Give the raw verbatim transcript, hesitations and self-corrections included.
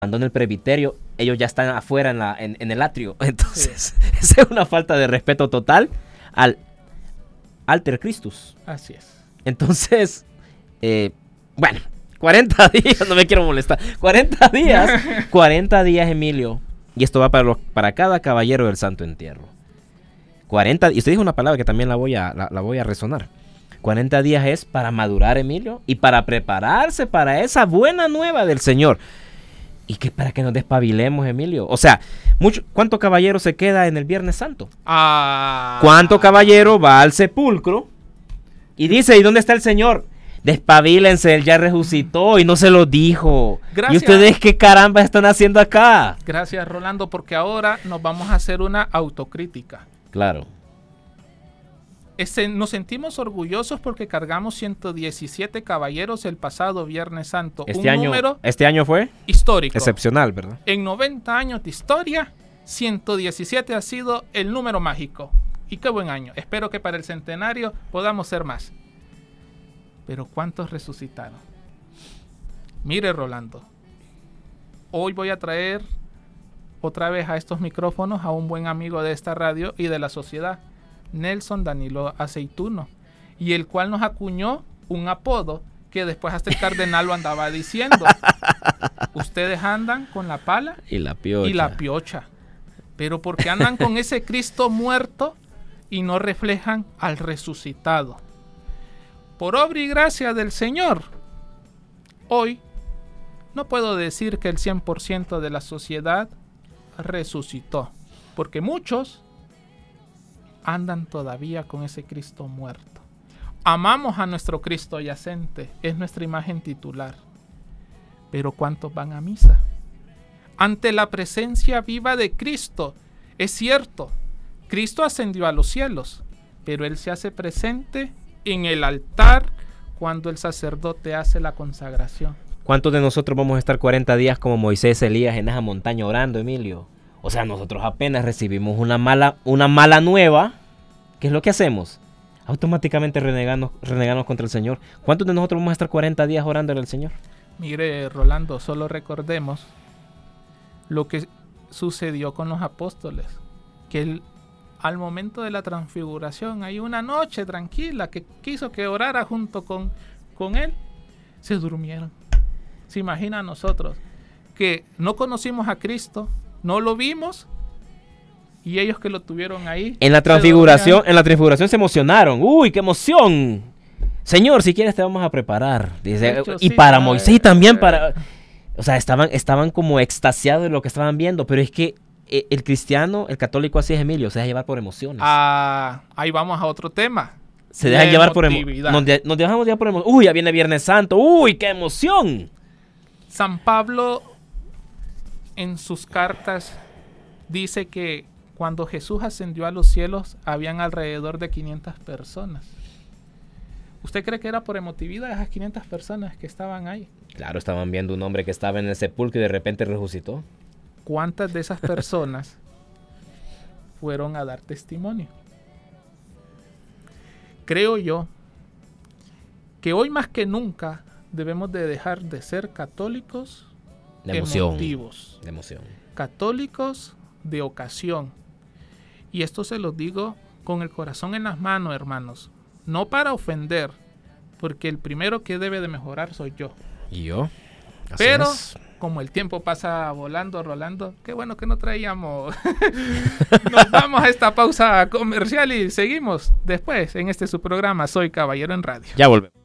abandona el presbiterio, ellos ya están afuera en, la, en, en el atrio. Entonces, sí. Esa es una falta de respeto total al alter Christus. Así es. Entonces, eh, bueno, cuarenta días, no me quiero molestar. cuarenta días, cuarenta días, Emilio. Y esto va para, los, para cada caballero del Santo Entierro. cuarenta, y usted dijo una palabra que también la voy a, la, la voy a resonar. cuarenta días es para madurar, Emilio, y para prepararse para esa buena nueva del Señor. Y que para que nos despabilemos, Emilio. O sea, mucho, ¿cuánto caballero se queda en el Viernes Santo? Ah. ¿Cuánto caballero va al sepulcro y dice, ¿y dónde está el Señor? Despabilense, Él ya resucitó y no se lo dijo. Gracias. ¿Y ustedes qué caramba están haciendo acá? Gracias, Rolando, porque ahora nos vamos a hacer una autocrítica. Claro. Este, nos sentimos orgullosos porque cargamos ciento diecisiete caballeros el pasado Viernes Santo. Este un año, número este año fue histórico. Excepcional, ¿verdad? En noventa años de historia, ciento diecisiete ha sido el número mágico. Y qué buen año. Espero que para el centenario podamos ser más. Pero ¿cuántos resucitaron? Mire, Rolando, hoy voy a traer otra vez a estos micrófonos a un buen amigo de esta radio y de la sociedad, Nelson Danilo Aceituno, y el cual nos acuñó un apodo que después hasta el cardenal lo andaba diciendo. Ustedes andan con la pala y la piocha. Y la piocha. Pero porque andan con ese Cristo muerto y no reflejan al resucitado. Por obra y gracia del Señor, hoy no puedo decir que el cien por ciento de la sociedad resucitó, porque muchos andan todavía con ese Cristo muerto. Amamos a nuestro Cristo yacente, es nuestra imagen titular. Pero ¿cuántos van a misa? Ante la presencia viva de Cristo, es cierto, Cristo ascendió a los cielos, pero Él se hace presente en el altar cuando el sacerdote hace la consagración. ¿Cuántos de nosotros vamos a estar cuarenta días como Moisés Elías en esa montaña orando, Emilio? O sea, nosotros apenas recibimos una mala, una mala nueva. ¿Qué es lo que hacemos? Automáticamente renegamos, renegamos contra el Señor. ¿Cuántos de nosotros vamos a estar cuarenta días orando al Señor? Mire, Rolando, solo recordemos lo que sucedió con los apóstoles. Que el, al momento de la transfiguración hay una noche tranquila que quiso que orara junto con, con él. Se durmieron. Se imagina a nosotros que no conocimos a Cristo, no lo vimos, y ellos que lo tuvieron ahí. En la transfiguración, en la transfiguración se emocionaron. ¡Uy, qué emoción! Señor, si quieres te vamos a preparar. Dice, hecho, y sí, para no, Moisés y eh, también eh, para... O sea, estaban, estaban como extasiados de lo que estaban viendo, pero es que eh, el cristiano, el católico así es, Emilio, se deja llevar por emociones. Ah, ahí vamos a otro tema. Se dejan llevar por emociones. Nos, de, nos dejamos llevar por emociones. ¡Uy, ya viene Viernes Santo! ¡Uy, qué emoción! San Pablo en sus cartas dice que cuando Jesús ascendió a los cielos habían alrededor de quinientas personas. ¿Usted cree que era por emotividad esas quinientas personas que estaban ahí? Claro, estaban viendo un hombre que estaba en el sepulcro y de repente resucitó. ¿Cuántas de esas personas fueron a dar testimonio? Creo yo que hoy más que nunca debemos de dejar de ser católicos de emoción, emotivos, de emoción. Católicos de ocasión. Y esto se los digo con el corazón en las manos, hermanos. No para ofender, porque el primero que debe de mejorar soy yo. ¿Y yo? Así Pero, es. Como el tiempo pasa volando, Rolando, qué bueno que no traíamos. Nos vamos a esta pausa comercial y seguimos después en este su programa Soy Caballero en Radio. Ya volvemos.